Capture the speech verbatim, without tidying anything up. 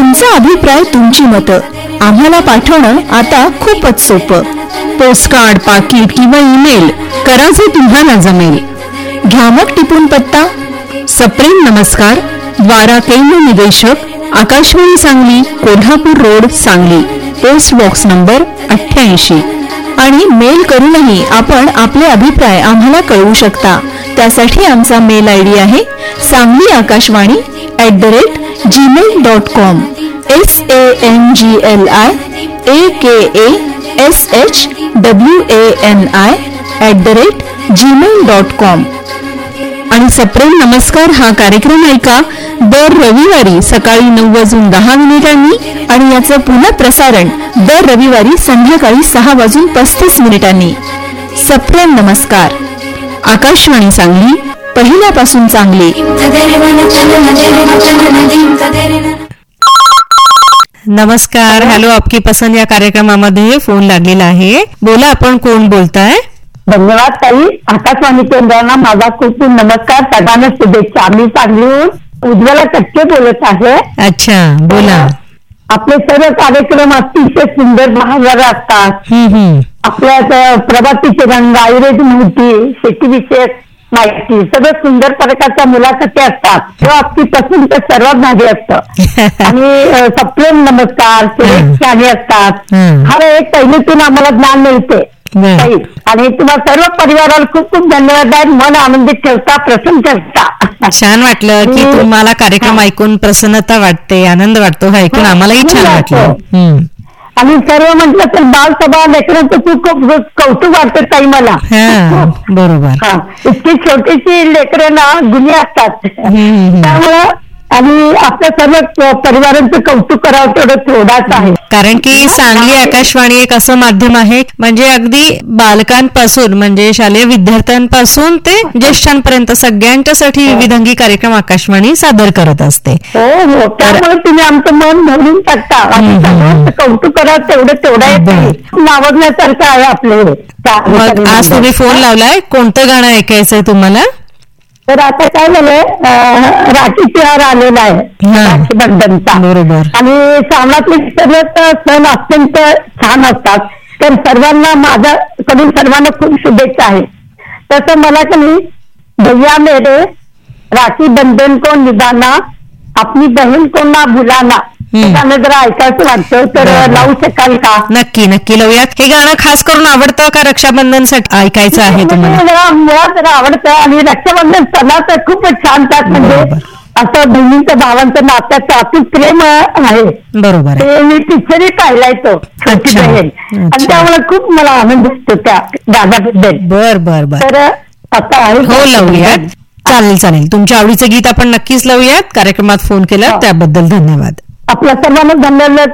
तुमचा अभिप्राय, तुमची मतं आम्हाला पाठवणं आता खूपच सोपं. पोस्टकार्ड, पाकिट किंवा ईमेल करा जे तुम्हाला जमेल. घ्या मग टिपून पत्ता. सप्रेम नमस्कार, द्वारा केंद्र निदेशक, Akashvani Sangli, Kolhapur road, Sangli, post box number अठ्ठ्याऐंशी. आणि मेल करूनही आपण आपले अभिप्राय आम्हाला कळवू शकता. त्यासाठी आमचा मेल आय डी आहे Sangli Akashvani at the rate Gmail dot com. S A N G L I A K A S H W A N I at the rate Gmail dot com. आणि सप्रेम नमस्कार हा कार्यक्रम ऐका दर रविवारी सकाळी नऊ वाजून दहा मिनिटांनी आणि याचं पुन्हा प्रसारण दर रविवारी संध्याकाळी सहा वाजून पस्तीस मिनिटांनी. सप्रेम नमस्कार. आकाशवाणी सांगली, पहिल्यापासून चांगली. नमस्कार. हॅलो, आपकी पसंद या कार्यक्रमामध्ये फोन लागलेला आहे. बोला, आपण कोण बोलताय? धन्यवाद ताई. आकाशवाणी केंद्रांना माझा खूप खूप नमस्कार, सगळ्यांना शुभेच्छा. मी सांगलीहून उज्ज्वला कच्चे बोलत आहे. अच्छा, बोला. आपले सर्व कार्यक्रम अतिशय सुंदर बहादर असतात. आपल्या प्रभातीचे रंग, आयुर्वेद माहिती, शेतीविषयक माहिती, सगळं सुंदर प्रकारच्या मुलाखती असतात. तेव्हा आपली पसंत सर्वात भारी असतं. आणि सप्रेम नमस्कार, गाणी असतात. हा एक पहिलीतून आम्हाला ज्ञान मिळते. आणि तुम्हाला सर्व परिवाराला खूप खूप धन्यवाद आहे. मन आनंदित ठेवता, प्रसन्न ठेवता. छान वाटलं की तुम्हाला कार्यक्रम ऐकून प्रसन्नता वाटते, आनंद वाटतो. हा ऐकून आम्हालाही छान वाटलं. आणि सर्व म्हटलं तर बालसभा लेकरांचं खूप खूप कौतुक वाटतं ताई मला. बरोबर. इतकी छोटीशी लेकरं ना गुन्हे असतात. त्यामुळं आणि आपल्या सर्व परिवारांचं कौतुक करावं तेवढं थोडाच आहे. कारण की सांगली आकाशवाणी एक असं माध्यम आहे म्हणजे अगदी बालकांपासून म्हणजे शालेय विद्यार्थ्यांपासून ते ज्येष्ठांपर्यंत सगळ्यांच्यासाठी विविधांगी कार्यक्रम आकाशवाणी सादर करत असते. हो हो, त्यामुळे तुम्ही आमचं मन भरून टाकता. आणि कौतुक करावं तेवढं तेवढं नावजण्यासारखं आहे आपले. मग आज तुम्ही फोन लावलाय, कोणतं गाणं ऐकायचंय तुम्हाला? तर आता काय झालंय, राखी त्योहार आलेला आहे, राखी बंधनचा. बरोबर. आणि श्रावणातले सर्व सण अत्यंत छान असतात. तर सर्वांना माझ्याकडून सर्वांना खूप शुभेच्छा आहे. तसं मला कधी भैया मेरे राखी बंधन को निभाना, आपली बहीण को ना भुलाना गाणं जरा ऐकायचं वाटतं, तर लावू शकाल का? नक्की नक्की लावूयात. हे गाणं खास करून आवडतं का रक्षाबंधन साठी ऐकायचं आहे तुम्हाला? जरा मुळात जरा आवडतं. आणि रक्षाबंधन सणाचं खूपच छान त्यात म्हणजे असं बहिणीचं भावांचं नात्याचं अति प्रेम आहे. बरोबर. ते मी पिक्चरही पाहिलाय तो छोटी बहीण, आणि त्यामुळे खूप मला आनंद असतो त्या गाण्याबद्दल. बर बर बर. तर आता आहे. हो, लावूयात. चालेल चालेल. तुमच्या आवडीचं गीत आपण नक्कीच लावूयात. कार्यक्रमात फोन केला त्याबद्दल धन्यवाद. आपल्या सर्वांना धन्यवाद.